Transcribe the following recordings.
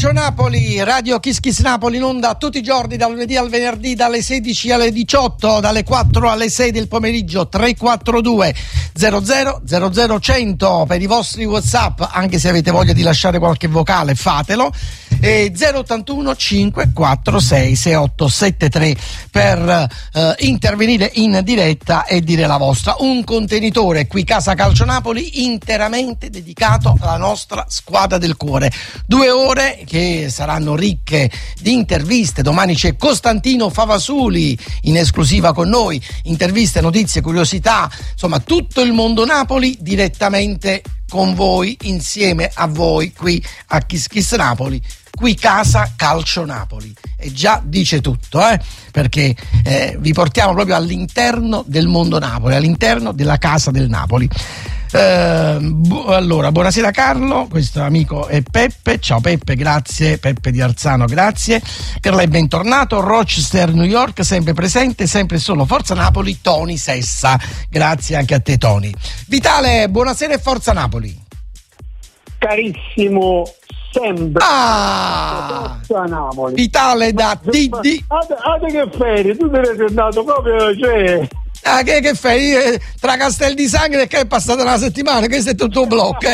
Calcio Napoli, Radio Kiss Kiss Napoli in onda tutti i giorni, dal lunedì al venerdì, dalle 16 alle 18, dalle 4 alle 6 del pomeriggio. 342 00 100 per i vostri WhatsApp, anche se avete voglia di lasciare qualche vocale fatelo, e 081 546 6873 per intervenire in diretta e dire la vostra. Un contenitore qui Casa Calcio Napoli interamente dedicato alla nostra squadra del cuore. 2 ore che saranno ricche di interviste. Domani c'è Costantino Favasuli in esclusiva con noi, interviste, notizie, curiosità, insomma tutto il mondo Napoli direttamente con voi, insieme a voi qui a Kiss Kiss Napoli, qui Casa Calcio Napoli. E già dice tutto, perché vi portiamo proprio all'interno del mondo Napoli, all'interno della casa del Napoli. Allora, buonasera Carlo, questo amico è Peppe. Ciao Peppe, grazie. Peppe di Arzano, grazie per lei, bentornato. Rochester, New York, sempre presente, sempre solo Forza Napoli. Tony Sessa, grazie anche a te Tony. Vitale, buonasera e Forza Napoli. Carissimo, sempre Forza Napoli. Vitale da TD. Che ferie, tu te ne sei andato proprio, cioè. Che fai? Tra Castel di Sangre che è passata una settimana, questo è tutto un blocco.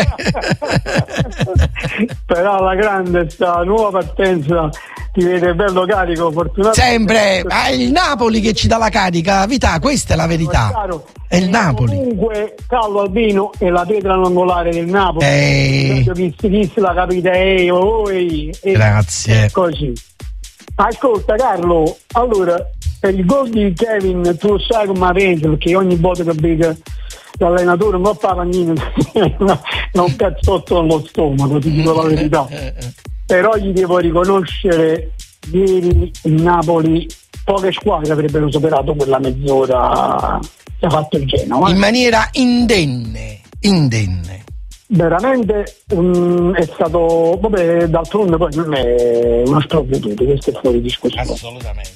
Però la grande sta nuova partenza ti vede bello carico, fortunato. Sempre, è il Napoli che ci dà la carica, Vita, questa è la verità. È il Napoli. Comunque Carlo Albino è la pietra angolare del Napoli. Chi la capite? Grazie. Così. Ascolta Carlo, allora per il gol di Kevin tu sai come penso, perché ogni volta che vedo l'allenatore non fa panino non cazzotto nello stomaco, ti dico la verità. Però gli devo riconoscere, ieri il Napoli poche squadre avrebbero superato quella mezz'ora che ha fatto il Genoa in maniera indenne. Veramente è stato, vabbè, d'altronde poi non è una sprovveduta, questo è fuori discussione. Assolutamente.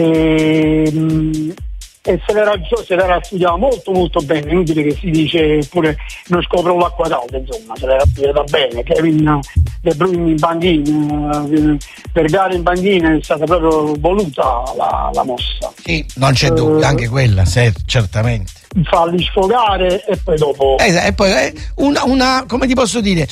E se l'era studiato molto bene, inutile che si dice pure non scopro l'acqua calda, insomma, se l'era studiata bene. Kevin De Bruyne in panchina, Vergara in panchina, è stata proprio voluta la mossa. Sì, non c'è dubbio, anche quella, certamente. Farli sfogare e poi dopo e poi una come ti posso dire,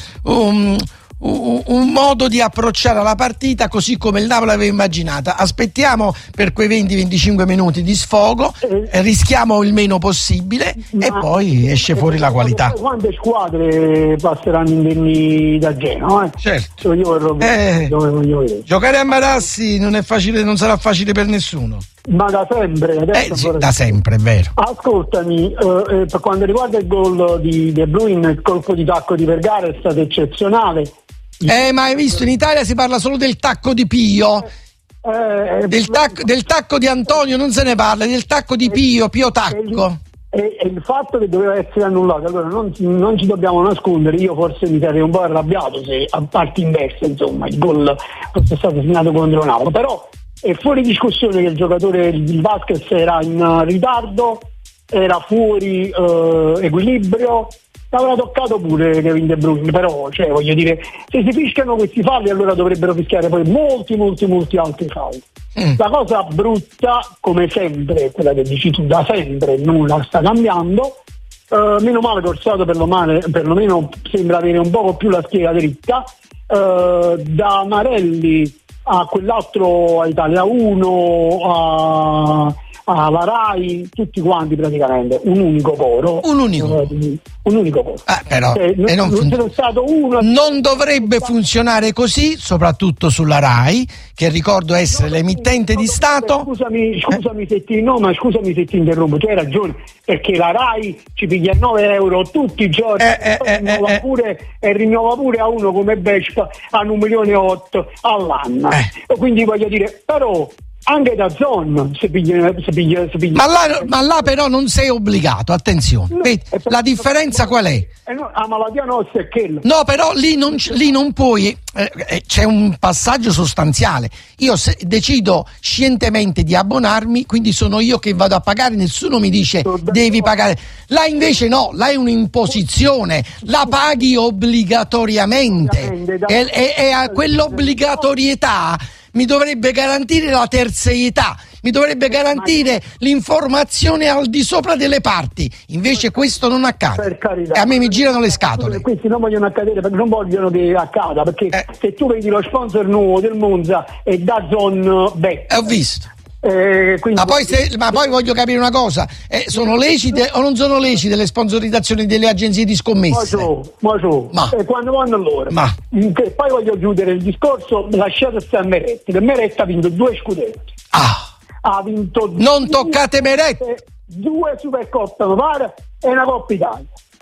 un modo di approcciare la partita così come il Napoli aveva immaginata. Aspettiamo per quei 20-25 minuti di sfogo, rischiamo il meno possibile e poi esce fuori la qualità. Quante squadre passeranno indenni da Genoa? Certo. Io voglio vedere. Giocare a Marassi non è facile, non sarà facile per nessuno. Ma da sempre, adesso da sempre, è vero. Ascoltami, per quanto riguarda il gol di De Bruyne, il colpo di tacco di Vergara è stato eccezionale. Ma hai visto, in Italia si parla solo del tacco di Pio, del tacco di Antonio non se ne parla, del tacco di Pio Tacco. E il fatto che doveva essere annullato, allora non ci dobbiamo nascondere, io forse mi sarei un po' arrabbiato se a parti inverse, insomma, il gol fosse stato segnato contro Napoli, però è fuori discussione che il giocatore, il Vasquez, era in ritardo, era fuori equilibrio. L'avrà toccato pure Kevin De Bruyne, però, cioè, voglio dire, se si fischiano questi falli allora dovrebbero fischiare poi molti altri falli. La cosa brutta, come sempre, quella che dici tu, da sempre nulla sta cambiando. Meno male che Orsato perlomeno sembra avere un poco più la schiena dritta. Da Marelli a quell'altro, a Italia 1, alla Rai, tutti quanti praticamente, un unico coro. Però non dovrebbe funzionare così, soprattutto sulla Rai, che ricordo essere l'emittente di Stato. Scusami se ti interrompo, tu hai ragione, perché la Rai ci piglia 9 euro tutti i giorni e rinnova pure a uno come Vespa a 1,8 milioni all'anno. Quindi voglio dire, però anche da zona si piglia. Ma là però non sei obbligato, attenzione. No, vedi, la differenza qual è? No, la malattia nostra è quella. No, però lì non puoi, c'è un passaggio sostanziale. Io decido scientemente di abbonarmi, quindi sono io che vado a pagare, nessuno mi dice devi pagare. Là invece no, là è un'imposizione, la paghi obbligatoriamente e a quell'obbligatorietà mi dovrebbe garantire la terzietà, mi dovrebbe garantire l'informazione al di sopra delle parti, invece questo non accade, per carità, e a me mi girano le scatole. Questi non vogliono accadere perché non vogliono che accada, perché se tu vedi lo sponsor nuovo del Monza è DAZN Bet. Ho visto. Quindi... Ma poi voglio capire una cosa, sono lecite o non sono lecite le sponsorizzazioni delle agenzie di scommesse? Ma quando vanno loro? Poi voglio chiudere il discorso, lasciate stare Meretti, che Meretti ha vinto 2 scudetti. Ha vinto non toccate Meretti! 2 Supercoppe, mi pare, e una Coppa Italia.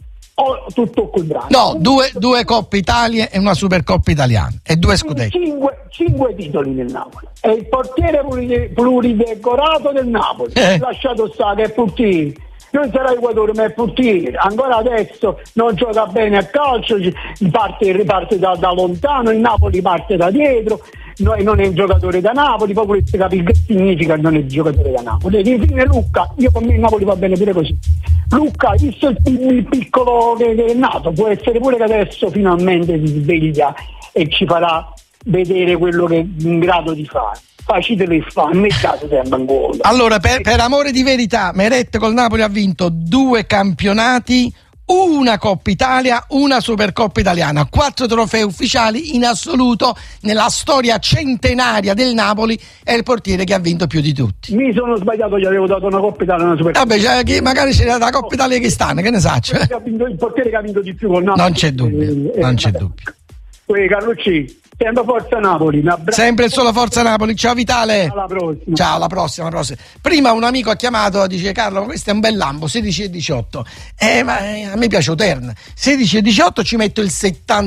O tutto il contrario. No, due Coppe Italia e una Supercoppa italiana e 2 scudetti. 5 titoli nel Napoli. È il portiere pluridecorato del Napoli. Lasciato stare, è portiere. Non sarà Equatore, ma è portiere. Ancora adesso non gioca bene a calcio, riparte da lontano, il Napoli parte da dietro. Non è un giocatore da Napoli, poi volete capire che significa non è un giocatore da Napoli. Infine Lucca, io per me il Napoli va bene pure così. Lucca, visto il piccolo che è nato, può essere pure che adesso finalmente si sveglia e ci farà vedere quello che è in grado di fare. Facile il fa, a me caso sembra un gol. Allora, per amore di verità, Meretti col Napoli ha vinto 2 campionati, una Coppa Italia, una Supercoppa italiana, 4 trofei ufficiali in assoluto nella storia centenaria del Napoli. È il portiere che ha vinto più di tutti. Mi sono sbagliato, gli avevo dato una Coppa Italia e una Supercoppa. Vabbè, magari c'era la Coppa Italia che stanno, che ne saccio. Il portiere che ha vinto di più con Napoli. Non c'è dubbio, non c'è dubbio. Carlucci, sempre Forza Napoli. Sempre e solo Forza Napoli. Ciao Vitale. Alla prossima. Ciao, alla prossima. Prima un amico ha chiamato, dice: Carlo, questo è un bel Lambo, 16 e 18. Ma a me piace Oterna. 16 e 18 ci metto il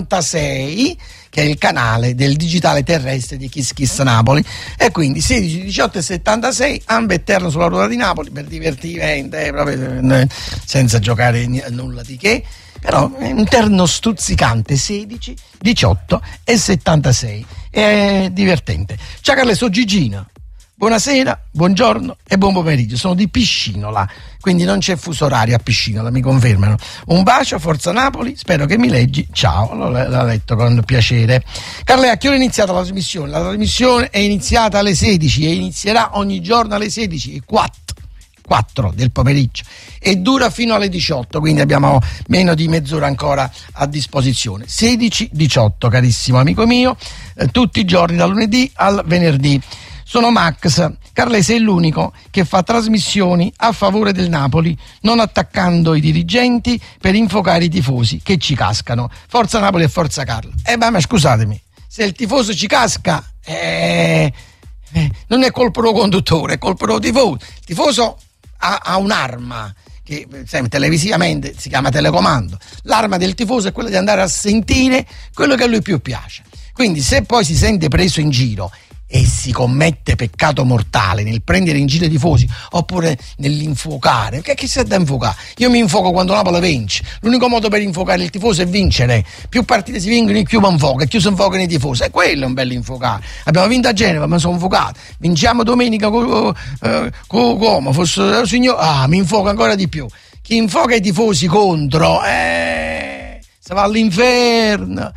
76, che è il canale del digitale terrestre di Kiss Kiss Napoli, e quindi 16, 18 e 76, ambe eterno sulla ruota di Napoli, per divertimento, proprio, senza giocare nulla di che. Però è un terno stuzzicante, 16, 18 e 76, è divertente. Ciao Carle, sono Gigina, buonasera, buongiorno e buon pomeriggio, sono di Piscinola, quindi non c'è fuso orario a Piscinola, mi confermano. Un bacio, Forza Napoli, spero che mi leggi, ciao, l'ho letto con piacere. Carle, a che ora è iniziata la trasmissione? La trasmissione è iniziata alle 16 e inizierà ogni giorno alle 16 e 4 del pomeriggio e dura fino alle 18, quindi abbiamo meno di mezz'ora ancora a disposizione. 16-18, carissimo amico mio, tutti i giorni dal lunedì al venerdì. Sono Max. Carle, sei l'unico che fa trasmissioni a favore del Napoli, non attaccando i dirigenti per infocare i tifosi che ci cascano. Forza Napoli e forza Carlo. Ma scusatemi, se il tifoso ci casca non è colpa del conduttore, è colpa del tifoso. Il tifoso ha un'arma che televisivamente si chiama telecomando. L'arma del tifoso è quella di andare a sentire quello che a lui più piace. Quindi se poi si sente preso in giro e si commette peccato mortale nel prendere in giro i tifosi oppure nell'infocare, che si è da infocare? Io mi infoco quando Napoli vince. L'unico modo per infocare il tifoso è vincere. Più partite si vincono, più mi infoca, e più si infocano i tifosi. E quello è un bel infocare. Abbiamo vinto a Genova, ma sono infocato. Vinciamo domenica come fosse signor, mi infoca ancora di più. Chi infoca i tifosi contro si va all'inferno.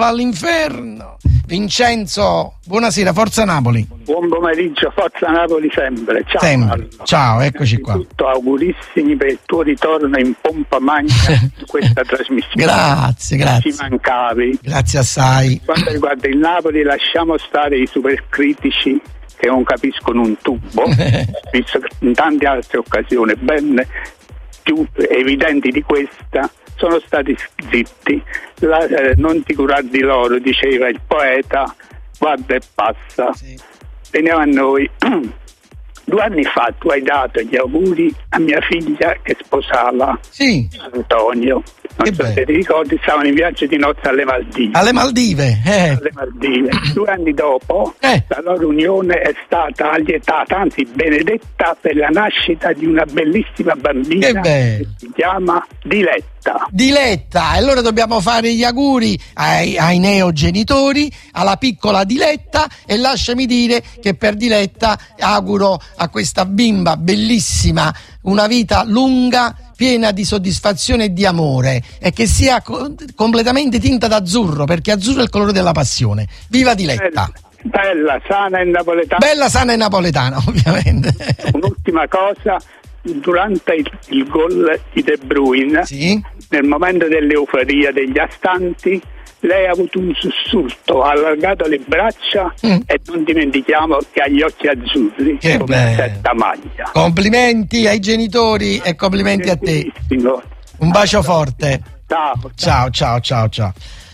Vincenzo, buonasera, Forza Napoli. Buon pomeriggio, Forza Napoli sempre. Ciao, sempre. Ciao, eccoci qua. Tutto augurissimi per il tuo ritorno in pompa magna in questa trasmissione. Grazie. Ci mancavi. Grazie assai. Quanto riguarda il Napoli, lasciamo stare i supercritici che non capiscono un tubo, visto che in tante altre occasioni ben più evidenti di questa sono stati zitti. Non ti curare di loro, diceva il poeta, guarda e passa. Sì. Veniamo a noi. 2 anni fa tu hai dato gli auguri a mia figlia che sposava Antonio. Non so se ti ricordi, stavano in viaggio di nozze alle Maldive. Alle Maldive. 2 anni dopo la loro unione è stata allietata, anzi benedetta, per la nascita di una bellissima bambina che si chiama Diletta. E allora dobbiamo fare gli auguri ai neogenitori, alla piccola Diletta, e lasciami dire che per Diletta auguro a questa bimba bellissima una vita lunga, piena di soddisfazione e di amore, e che sia completamente tinta d'azzurro, perché azzurro è il colore della passione. Viva Diletta! Bella, sana e napoletana. Bella, sana e napoletana, ovviamente. Un'ultima cosa, durante il gol di De Bruyne, nel momento dell'euforia degli astanti, lei ha avuto un sussulto, ha allargato le braccia e non dimentichiamo che ha gli occhi azzurri, che come questa maglia. Complimenti ai genitori e complimenti a te. Un bacio forte. Ciao.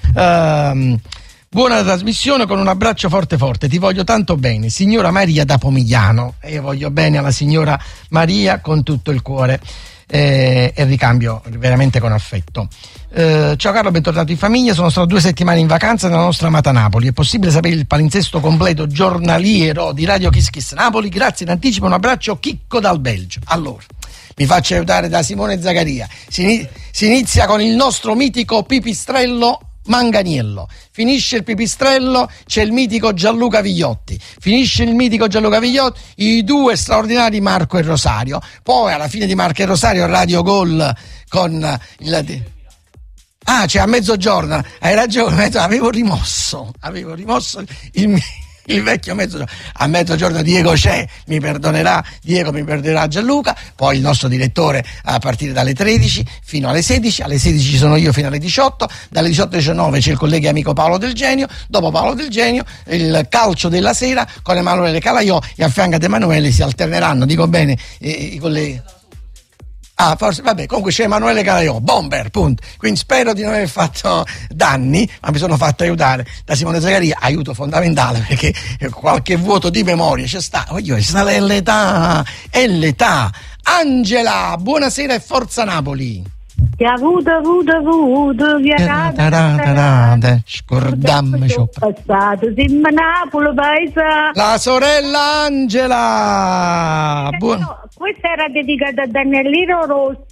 Buona trasmissione, con un abbraccio forte. Ti voglio tanto bene, signora Maria da Pomigliano. E io voglio bene alla signora Maria con tutto il cuore. E ricambio veramente con affetto. Ciao Carlo, bentornato in famiglia. Sono stato 2 settimane in vacanza nella nostra amata Napoli. È possibile sapere il palinsesto completo giornaliero di Radio Kiss Kiss Napoli? Grazie in anticipo, un abbraccio, Chicco dal Belgio. Allora, mi faccio aiutare da Simone Zaccaria. Si inizia con il nostro mitico pipistrello Manganiello, finisce il pipistrello, c'è il mitico Gianluca Vigliotti, finisce il mitico Gianluca Vigliotti, i 2 straordinari Marco e Rosario, poi alla fine di Marco e Rosario Radio Gol con c'è a mezzogiorno, hai ragione, avevo rimosso il vecchio mezzogiorno. A mezzogiorno Diego c'è, mi perdonerà Gianluca, poi il nostro direttore a partire dalle 13 fino alle 16, alle 16 ci sono io fino alle 18, dalle 18 alle 19 c'è il collega e amico Paolo Del Genio, dopo Paolo Del Genio il calcio della sera con Emanuele Calaiò, e a fianco ad Emanuele si alterneranno, dico bene, i colleghi. Forse, vabbè, comunque c'è Emanuele Calaiò, bomber, punto. Quindi spero di non aver fatto danni, ma mi sono fatto aiutare da Simone Zaccaria, aiuto fondamentale, perché qualche vuoto di memoria c'è sta, è l'età. Angela, buonasera e forza Napoli. Ti ha avuto, scordammi passato, siamo Napoli, paesa. La sorella Angela. Questa era dedicata a Danielino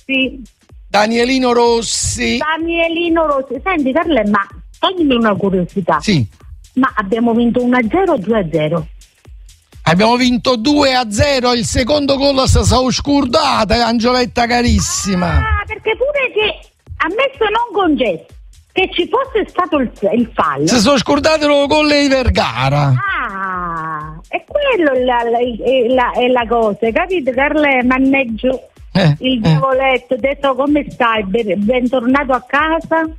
Rossi. Senti Carle, ma toglimi una curiosità. Sì. Ma abbiamo vinto 1-0 o 2-0? Abbiamo vinto 2-0, il secondo gol si è scordata, Angioletta carissima. Perché pure che ha messo non concesso che ci fosse stato il fallo. Si sono scordate il gol di Vergara. E quello è la cosa, capito Carle? Manneggio il diavoletto, detto come stai? Bentornato a casa.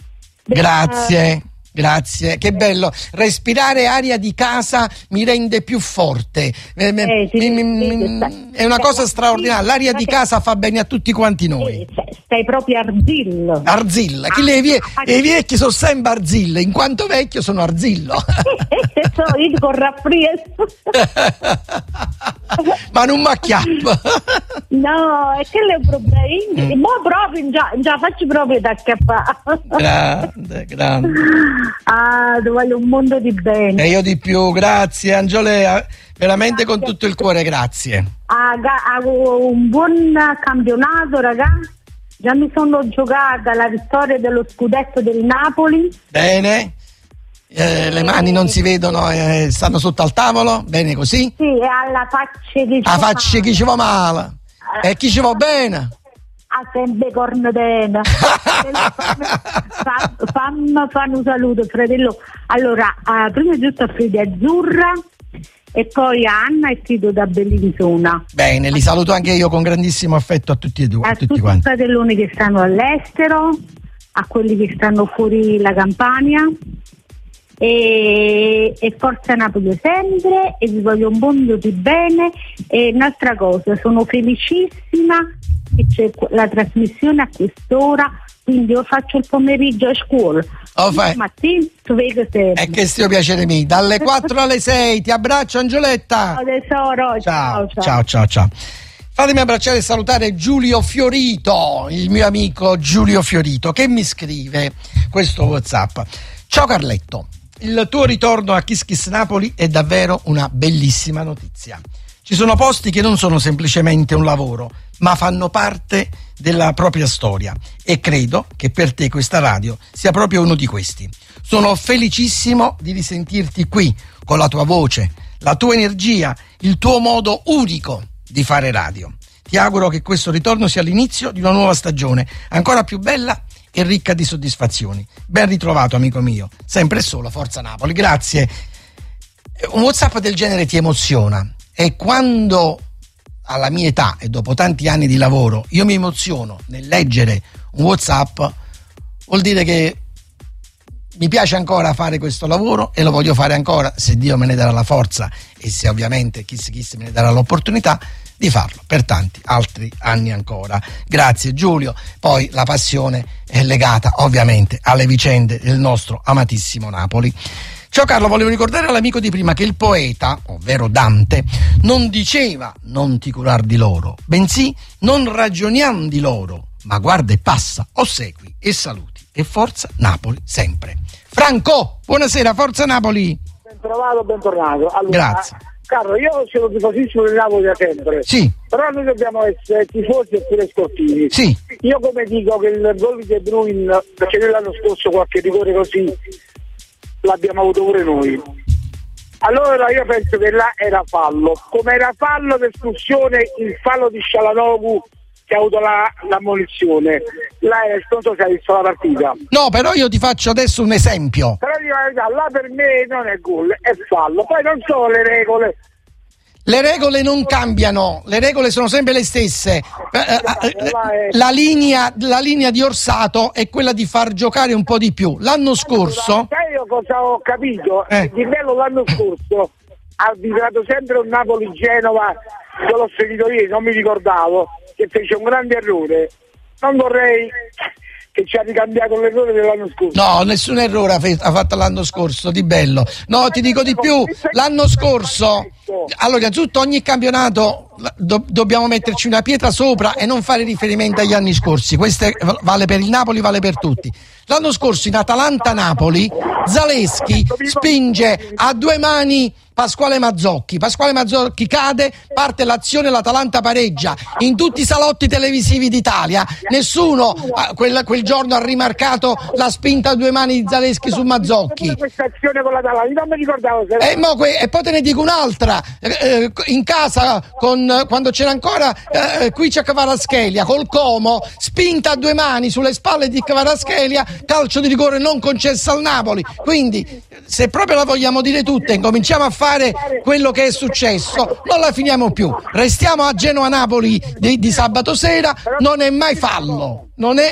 Grazie, che bello. Respirare aria di casa mi rende più forte. È una cosa straordinaria. L'aria di casa fa bene a tutti quanti noi. Stai proprio Arzillo. I vecchi sono sempre Arzillo. In quanto vecchio sono Arzillo. Io con raffredo. Ma non mi acchiappa. No, è che è un problema. Ma proprio già faccio proprio da acchiappare. Grande. Ti voglio un mondo di bene. E io di più, grazie Angiolea, veramente con tutto il cuore, grazie. Un buon campionato, ragazzi. Già mi sono giocata la vittoria dello scudetto del Napoli. Bene. Le mani non si vedono, stanno sotto al tavolo, bene così? Sì, e alla faccia chi ci va male. E chi ci va bene? Sempre cornetena. Fammi un saluto, fratello. Allora, prima giusto a Fede Azzurra e poi a Anna e Tito da Bellinzona. Bene, li saluto anche io con grandissimo affetto a tutti e due. A tutti i fratelloni che stanno all'estero, a quelli che stanno fuori la Campania. e forza Napoli sempre, e vi voglio un mondo di bene. E un'altra cosa, sono felicissima che c'è la trasmissione a quest'ora, quindi io faccio il pomeriggio a scuola. Mattina tu vedi sempre. È che sto piacere mio, dalle 4 alle 6. Ti abbraccio, Angioletta. Ciao tesoro, ciao. Fatemi abbracciare e salutare Giulio Fiorito, il mio amico Giulio Fiorito, che mi scrive questo WhatsApp. Ciao Carletto, il tuo ritorno a Kiss Kiss Napoli è davvero una bellissima notizia. Ci sono posti che non sono semplicemente un lavoro, ma fanno parte della propria storia, e credo che per te questa radio sia proprio uno di questi. Sono felicissimo di risentirti qui, con la tua voce, la tua energia, il tuo modo unico di fare radio. Ti auguro che questo ritorno sia l'inizio di una nuova stagione, ancora più bella e ricca di soddisfazioni. Ben ritrovato, amico mio, sempre e solo Forza Napoli. Grazie. Un WhatsApp del genere ti emoziona, e quando alla mia età e dopo tanti anni di lavoro io mi emoziono nel leggere un WhatsApp, vuol dire che mi piace ancora fare questo lavoro e lo voglio fare ancora, se Dio me ne darà la forza e se ovviamente Kiss Kiss me ne darà l'opportunità di farlo per tanti altri anni ancora. Grazie Giulio. Poi la passione è legata ovviamente alle vicende del nostro amatissimo Napoli. Ciao Carlo, volevo ricordare all'amico di prima che il poeta, ovvero Dante, non diceva non ti curar di loro, bensì non ragioniam di loro, ma guarda e passa, ossequi e saluti, e forza Napoli sempre. Franco, buonasera, forza Napoli. Ben trovato, bentornato. Allora, grazie. Carlo, io sono tifosissimo del Napoli da sempre. Sì. Però noi dobbiamo essere tifosi e pure sportivi. Sì. Io come dico che il gol di De Bruyne, perché noi l'anno scorso qualche rigore così l'abbiamo avuto pure noi. Allora io penso che là era fallo. Come era fallo d'espulsione il fallo di Çalhanoğlu che ha avuto l'ammonizione. Là non so se hai visto la partita. No, però io ti faccio adesso un esempio. Però là per me non è gol, è fallo. Poi non so le regole. Le regole non cambiano, le regole sono sempre le stesse. La linea di Orsato è quella di far giocare un po' di più. L'anno scorso... Sai io cosa ho capito? Di bello l'anno scorso ha vibrato sempre un Napoli-Genova, io l'ho seguito ieri, non mi ricordavo, che fece un grande errore. Non vorrei che ci ha ricambiato l'errore dell'anno scorso. No, nessun errore ha fatto l'anno scorso, Di Bello. No, ti dico di più, l'anno scorso... Allora, innanzitutto ogni campionato dobbiamo metterci una pietra sopra e non fare riferimento agli anni scorsi. Questo vale per il Napoli, vale per tutti. L'anno scorso in Atalanta-Napoli Zaleschi spinge a due mani Pasquale Mazzocchi cade, parte l'azione, l'Atalanta pareggia. In tutti i salotti televisivi d'Italia nessuno quel giorno ha rimarcato la spinta a due mani di Zaleschi su Mazzocchi. Questa azione con l'Atalanta non mi ricordavo se e poi te ne dico un'altra, in casa quando c'era ancora qui c'è Kvaratskhelia col Como, spinta a due mani sulle spalle di Kvaratskhelia, calcio di rigore non concesso al Napoli. Quindi se proprio la vogliamo dire tutta e cominciamo a fare quello che è successo, non la finiamo più. Restiamo a Genoa-Napoli di sabato sera, non è mai fallo.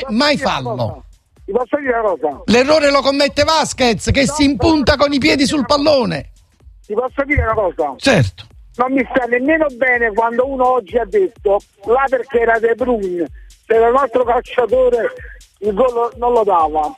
Ti posso dire una cosa? L'errore lo commette Vasquez che si impunta con i piedi sul pallone. Ti posso dire una cosa? Certo. Non mi sta nemmeno bene quando uno oggi ha detto là perché era De Bruyne, se era un altro calciatore il gol non lo dava.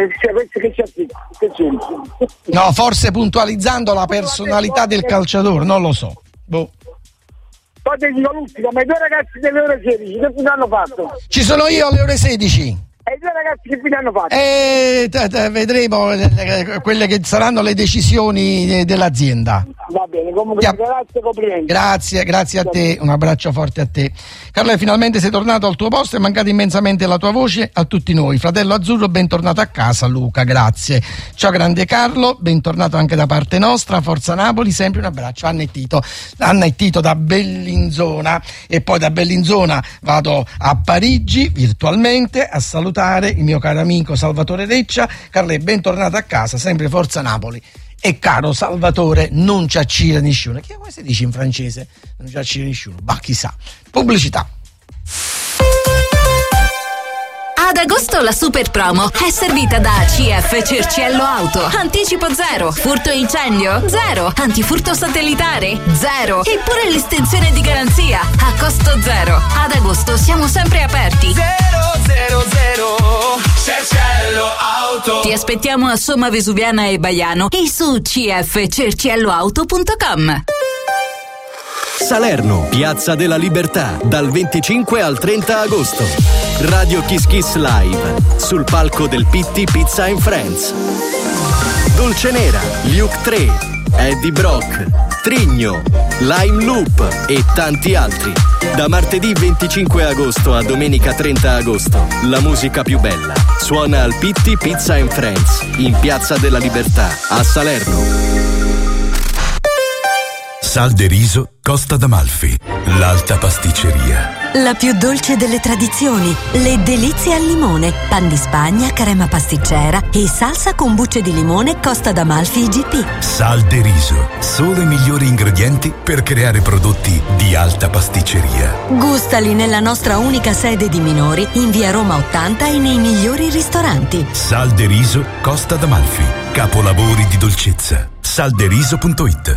No, forse puntualizzando la personalità del calciatore, non lo so. Boh. Poi ti dico l'ultimo, ma i due ragazzi delle ore 16 che fine hanno fatto? Ci sono io alle ore 16. E i due ragazzi che fine hanno fatto? Vedremo quelle che saranno le decisioni dell'azienda. Va bene, comunque grazie, complimenti. Grazie a te, un abbraccio forte a te. Carlo, finalmente sei tornato al tuo posto, è mancata immensamente la tua voce a tutti noi. Fratello azzurro, bentornato a casa. Luca, grazie. Ciao grande Carlo, bentornato anche da parte nostra. Forza Napoli, sempre un abbraccio. Anna e Tito da Bellinzona, e poi da Bellinzona vado a Parigi virtualmente a salutare il mio caro amico Salvatore Reccia. Carlo, bentornato a casa, sempre Forza Napoli. E caro Salvatore, non ci accira nessuno. Che come si dice in francese? Non ci accira nessuno. Bah, chissà. Pubblicità. Ad agosto la super promo è servita da CF Cerciello Auto. Anticipo 0, furto e incendio 0, antifurto satellitare 0, eppure l'estensione di garanzia a costo 0. Ad agosto siamo sempre aperti. 000 Cerciello Auto. Ti aspettiamo a Somma Vesuviana e Baiano e su cfcercielloauto.com. Salerno, Piazza della Libertà, dal 25 al 30 agosto. Radio Kiss Kiss Live, sul palco del Pitti Pizza and Friends. Dolce Nera, Luke 3, Eddie Brock, Trigno, Lime Loop e tanti altri. Da martedì 25 agosto a domenica 30 agosto, la musica più bella suona al Pitti Pizza and Friends, in Piazza della Libertà, a Salerno. Sal de riso Costa d'Amalfi, l'alta pasticceria. La più dolce delle tradizioni, le delizie al limone, pan di Spagna, crema pasticcera e salsa con bucce di limone Costa d'Amalfi IGP. Sal de riso, solo i migliori ingredienti per creare prodotti di alta pasticceria. Gustali nella nostra unica sede di Minori, in via Roma 80 e nei migliori ristoranti. Sal de riso Costa d'Amalfi, capolavori di dolcezza. Salderiso.it.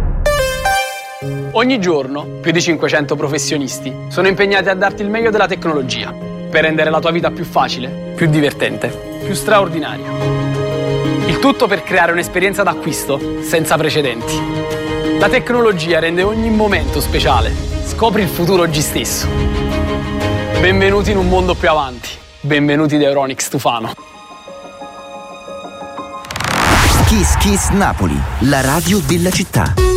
Ogni giorno più di 500 professionisti sono impegnati a darti il meglio della tecnologia per rendere la tua vita più facile, più divertente, più straordinaria. Il tutto per creare un'esperienza d'acquisto senza precedenti. La tecnologia rende ogni momento speciale. Scopri il futuro oggi stesso. Benvenuti in un mondo più avanti. Benvenuti da Euronics Tufano. Kiss Kiss Napoli, la radio della città.